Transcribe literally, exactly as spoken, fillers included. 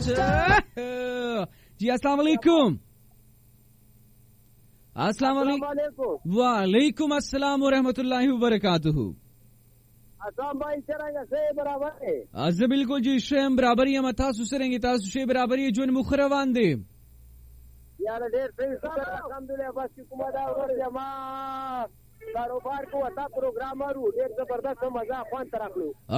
جی السلام علیکم. السلام علیکم. وعلیکم السلام ورحمۃ اللہ وبرکاتہ. اسلام بھائی څنګه سه برابر دی؟ از بالکل جی شیم برابر یم. تاسو څنګه تاسو شی برابر یې جون مخ روان دي؟ یاره ډېر ښه الحمدلله. بس کومه دا ورځ ما کاروبار کو وتا پروګرامر ډېر زبردست مزه خوان تر اخلو.